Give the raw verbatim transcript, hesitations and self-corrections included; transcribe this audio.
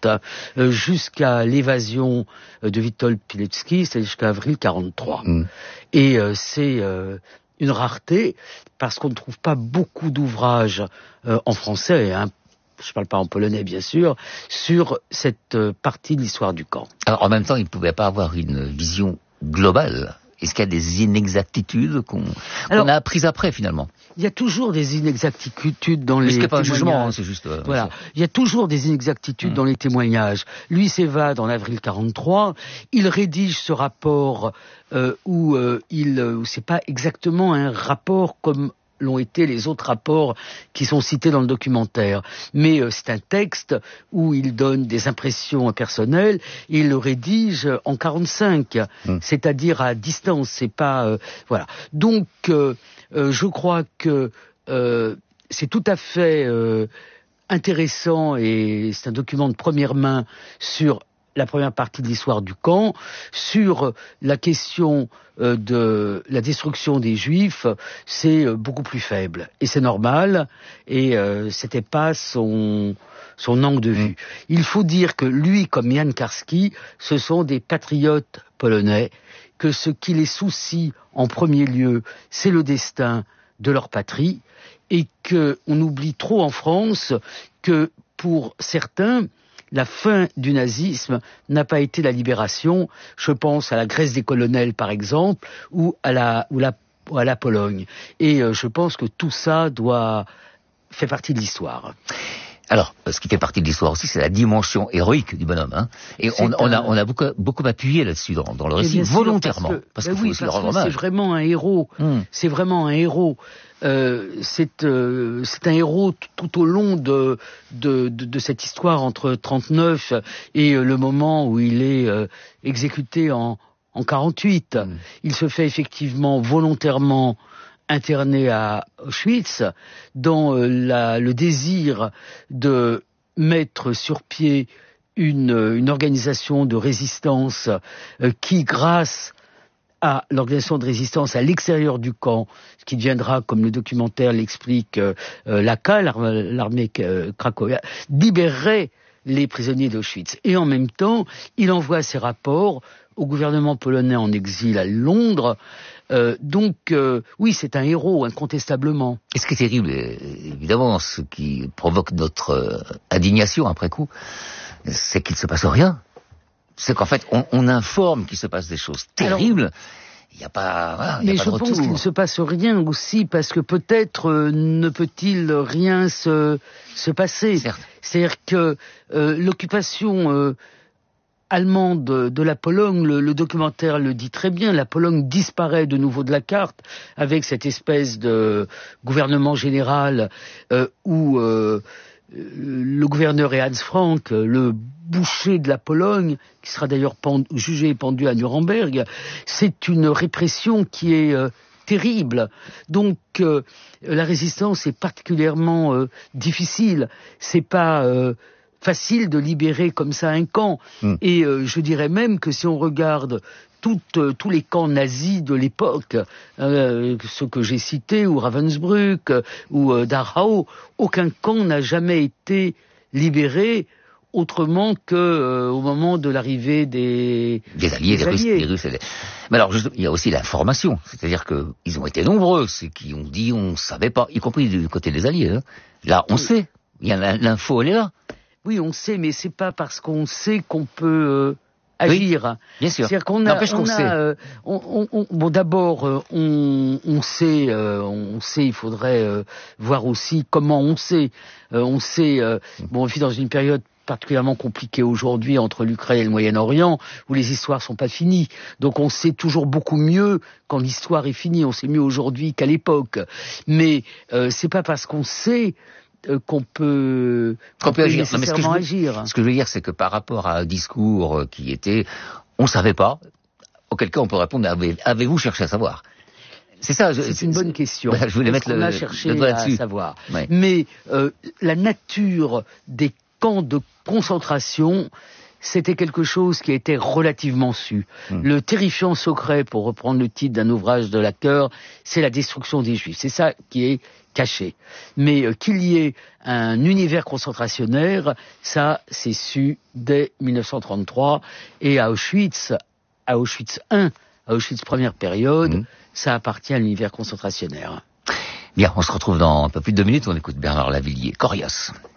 quarante euh, jusqu'à l'évasion euh, de Witold Pilecki, c'est-à-dire jusqu'à avril quarante-trois. Mmh. Et euh, c'est euh, une rareté parce qu'on ne trouve pas beaucoup d'ouvrages euh, en français, hein, je ne parle pas en polonais bien sûr, sur cette euh, partie de l'histoire du camp. Alors en même temps, il ne pouvait pas avoir une vision globale. Est-ce qu'il y a des inexactitudes qu'on, Alors, qu'on a apprises après finalement? Il y a toujours des inexactitudes dans les témoignages. C'est pas un jugement, hein, c'est juste... Euh, voilà. Il y a toujours des inexactitudes mmh. dans les témoignages. Lui s'évade en avril quarante-trois, il rédige ce rapport euh, où, euh, il, où c'est pas exactement un rapport comme l'ont été les autres rapports qui sont cités dans le documentaire. Mais euh, c'est un texte où il donne des impressions personnelles et il le rédige en quarante-cinq, mmh. c'est-à-dire à distance. C'est pas euh, voilà. Donc euh, euh, je crois que euh, c'est tout à fait euh, intéressant et c'est un document de première main sur la première partie de l'histoire du camp, sur la question euh, de la destruction des Juifs, c'est euh, beaucoup plus faible. Et c'est normal, et euh, c'était pas son, son angle de vue. Mmh. Il faut dire que lui, comme Jan Karski, ce sont des patriotes polonais, que ce qui les soucie en premier lieu, c'est le destin de leur patrie, et qu'on oublie trop en France que pour certains, la fin du nazisme n'a pas été la libération. Je pense à la Grèce des colonels, par exemple, ou à la, ou la, ou à la Pologne. Et euh, je pense que tout ça doit faire partie de l'histoire. Alors, ce qui fait partie de l'histoire aussi, c'est la dimension héroïque du bonhomme. Hein. Et on, on a, on a beaucoup, beaucoup appuyé là-dessus dans, dans le récit, volontairement. Sûr, parce, que, parce qu'il oui, faut aussi le rendre hommage. C'est vraiment un héros. Hum. C'est vraiment un héros. Euh, c'est, euh, c'est un héros t- tout au long de, de, de, de cette histoire entre trente-neuf et euh, le moment où il est euh, exécuté en, en quarante-huit. Hum. Il se fait effectivement volontairement interné à Auschwitz dans euh, la, le désir de mettre sur pied une, une organisation de résistance euh, qui, grâce à l'organisation de résistance à l'extérieur du camp, ce qui deviendra, comme le documentaire l'explique, euh, euh, l'A K, l'armée euh, cracovienne, libérerait les prisonniers d'Auschwitz. Et en même temps, il envoie ses rapports au gouvernement polonais en exil à Londres. Euh, donc, euh, oui, c'est un héros, incontestablement. Et ce qui est terrible, évidemment, ce qui provoque notre euh, indignation après coup, c'est qu'il ne se passe rien. C'est qu'en fait, on, on informe qu'il se passe des choses terribles. Il n'y a pas, voilà, il y a mais pas je de retour. pense qu'il ne se passe rien aussi, parce que peut-être euh, ne peut-il rien se, se passer. Certes. C'est-à-dire que euh, l'occupation euh, allemande de, de la Pologne, le, le documentaire le dit très bien, la Pologne disparaît de nouveau de la carte avec cette espèce de gouvernement général euh, où euh, le gouverneur est Hans Frank, le boucher de la Pologne, qui sera d'ailleurs pendu, jugé et pendu à Nuremberg. C'est une répression qui est euh, terrible. Donc euh, la résistance est particulièrement euh, difficile. C'est pas euh, facile de libérer comme ça un camp. Mmh. Et euh, je dirais même que si on regarde toutes, euh, tous les camps nazis de l'époque, euh, ceux que j'ai cités, ou Ravensbrück, euh, ou euh, Dachau, aucun camp n'a jamais été libéré autrement que euh, au moment de l'arrivée des, des alliés, des, des alliés. Russes. Des Russes. Mais alors, juste, il y a aussi l'information, c'est-à-dire que ils ont été nombreux, ceux qui ont dit on savait pas, y compris du côté des alliés. Hein. Là, on oui. sait, il y a l'info, elle est là. Oui, on sait, mais c'est pas parce qu'on sait qu'on peut euh, agir. Oui, bien sûr. C'est-à-dire qu'on a, N'empêche qu'on on a, sait. Euh, on, on, bon, d'abord, euh, on, on sait, euh, on sait. Il faudrait euh, voir aussi comment on sait. Euh, on sait. Euh, bon, on vit dans une période particulièrement compliquée aujourd'hui entre l'Ukraine et le Moyen-Orient, où les histoires sont pas finies. Donc on sait toujours beaucoup mieux quand l'histoire est finie. On sait mieux aujourd'hui qu'à l'époque. Mais euh, c'est pas parce qu'on sait euh, qu'on peut, qu'on peut agir. nécessairement non, mais ce que je veux, agir. Ce que je veux dire, c'est que par rapport à un discours qui était, on savait pas, auquel cas on peut répondre, avez, avez-vous cherché à savoir? C'est ça. Je, c'est, c'est une bonne question. Voilà, je voulais Est-ce mettre qu'on le, a cherché le doigt à là-dessus. savoir. Ouais. Mais euh, la nature des camps de concentration, c'était quelque chose qui était relativement su. Mmh. Le terrifiant secret, pour reprendre le titre d'un ouvrage de Laqueur, c'est la destruction des Juifs. C'est ça qui est caché. Mais euh, qu'il y ait un univers concentrationnaire, ça, c'est su dès mille neuf cent trente-trois. Et à Auschwitz, à Auschwitz un, à Auschwitz première période, mmh. ça appartient à l'univers concentrationnaire. Bien, on se retrouve dans un peu plus de deux minutes, on écoute Bernard Lavilliers, Corias.